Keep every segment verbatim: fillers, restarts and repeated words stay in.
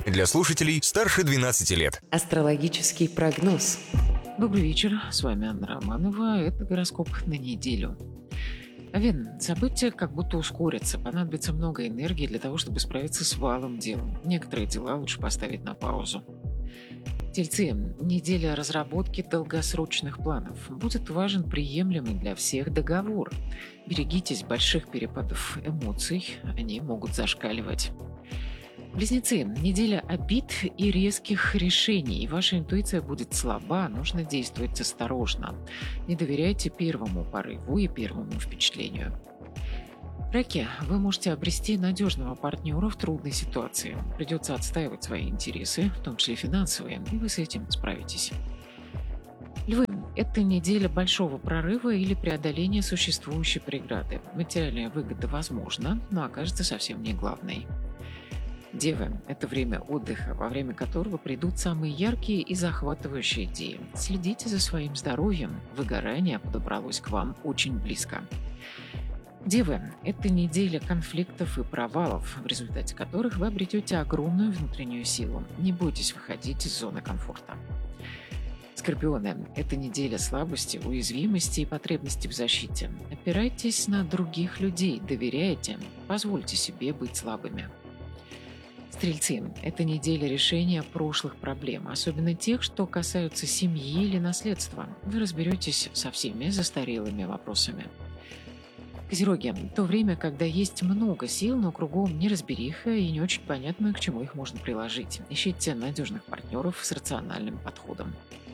Для слушателей старше двенадцати лет. Астрологический прогноз. Добрый вечер, с вами Анна Романова. Это гороскоп на неделю. Овен, события как будто ускорятся. Понадобится много энергии для того, чтобы справиться с валом дел. Некоторые дела лучше поставить на паузу. Тельцы, неделя разработки долгосрочных планов. Будет важен приемлемый для всех договор. Берегитесь больших перепадов эмоций, они могут зашкаливать. Близнецы, неделя обид и резких решений. Ваша интуиция будет слаба, нужно действовать осторожно. Не доверяйте первому порыву и первому впечатлению. Раки, вы можете обрести надежного партнера в трудной ситуации. Придется отстаивать свои интересы, в том числе финансовые, и вы с этим справитесь. Львы, это неделя большого прорыва или преодоления существующей преграды. Материальная выгода возможна, но окажется совсем не главной. Девы – это время отдыха, во время которого придут самые яркие и захватывающие идеи. Следите за своим здоровьем, выгорание подобралось к вам очень близко. Девы – это неделя конфликтов и провалов, в результате которых вы обретете огромную внутреннюю силу. Не бойтесь выходить из зоны комфорта. Скорпионы – это неделя слабости, уязвимости и потребности в защите. Опирайтесь на других людей, доверяйте, позвольте себе быть слабыми. Стрельцы – это неделя решения прошлых проблем, особенно тех, что касаются семьи или наследства. Вы разберетесь со всеми застарелыми вопросами. Козероги – то время, когда есть много сил, но кругом неразбериха и не очень понятно, к чему их можно приложить. Ищите надежных партнеров с рациональным подходом.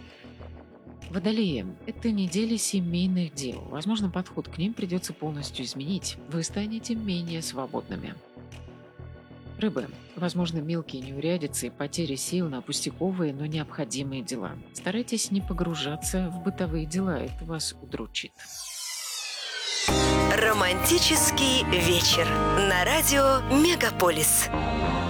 Водолеи – это неделя семейных дел. Возможно, подход к ним придется полностью изменить. Вы станете менее свободными. Рыбы. Возможно, мелкие неурядицы и потери сил на пустяковые, но необходимые дела. Старайтесь не погружаться в бытовые дела, это вас удручит. Романтический вечер на радио «Мегаполис».